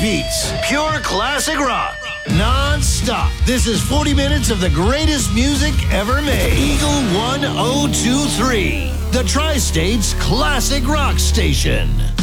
beats. Pure classic rock. Non-stop. This is 40 minutes of the greatest music ever made. Eagle 1023. The Tri-State's classic rock station.